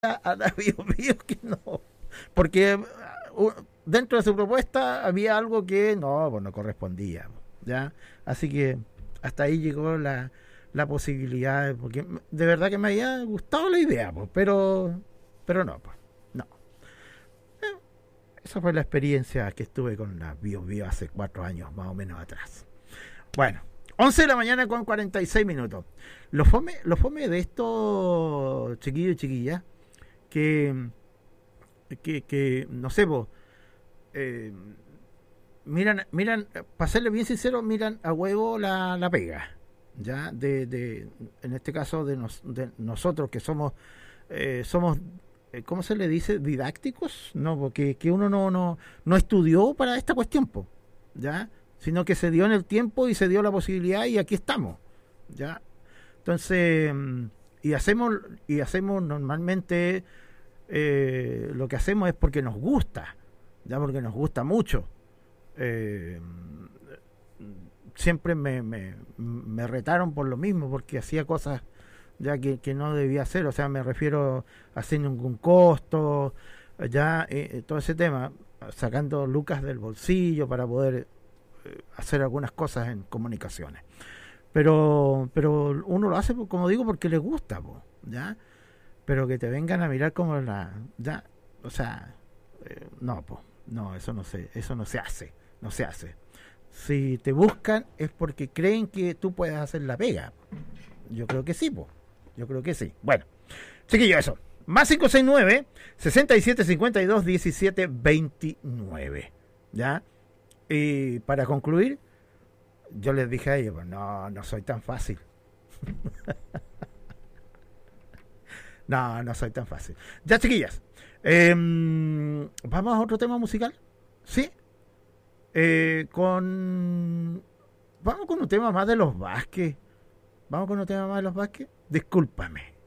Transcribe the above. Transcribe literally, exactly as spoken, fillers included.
a la Bio Bio que no. Porque uh, dentro de su propuesta había algo que no, pues no correspondía. ¿Ya? Así que hasta ahí llegó la, la posibilidad, porque de verdad que me había gustado la idea, pues, pero, pero no, pues, no. Eh, esa fue la experiencia que estuve con la Bio Bio hace cuatro años más o menos atrás. Bueno, once de la mañana con cuarenta y seis minutos. Lo fome, lo fome de estos chiquillos y chiquillas, que, que, que no sé, vos, eh, miran, miran, para serle bien sincero, miran a huevo la, la pega, ya, de, de, en este caso de, nos, de nosotros que somos, eh, somos, eh, ¿cómo se le dice? Didácticos, no, porque que uno no, no, no estudió para esta cuestión, po, ya, sino que se dio en el tiempo y se dio la posibilidad y aquí estamos, ya. Entonces, y hacemos, y hacemos normalmente, eh, lo que hacemos es porque nos gusta, ya, porque nos gusta mucho. Eh, siempre me, me, me retaron por lo mismo, porque hacía cosas ya que, que no debía hacer, o sea, me refiero a sin ningún costo, ya, eh, todo ese tema, sacando lucas del bolsillo para poder eh, hacer algunas cosas en comunicaciones. Pero, pero uno lo hace, como digo, porque le gusta, po, ¿ya? Pero que te vengan a mirar como la, ya, o sea, eh, no, po, no, eso no se, eso no se hace, no se hace. Si te buscan es porque creen que tú puedes hacer la pega. Yo creo que sí, po, yo creo que sí. Bueno, chiquillo, eso. Más cinco seis nueve, sesenta y siete, cincuenta y dos, diecisiete, veintinueve, ¿ya? Y para concluir, yo les dije a ellos, pues, no, no soy tan fácil. No, no soy tan fácil. Ya, chiquillas. Eh, Vamos a otro tema musical. ¿Sí? Eh, con... Vamos con un tema más de los Vázquez. Vamos con un tema más de los Vázquez. Discúlpame.